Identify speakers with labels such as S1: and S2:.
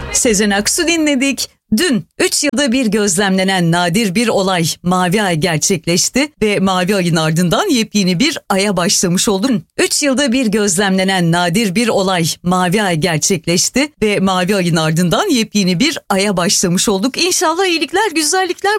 S1: Sezen Aksu dinledik. Dün 3 yılda bir gözlemlenen nadir bir olay Mavi Ay gerçekleşti ve Mavi Ay'ın ardından yepyeni bir aya başlamış olduk. 3 yılda bir gözlemlenen nadir bir olay Mavi Ay gerçekleşti ve Mavi Ay'ın ardından yepyeni bir aya başlamış olduk. İnşallah iyilikler, güzellikler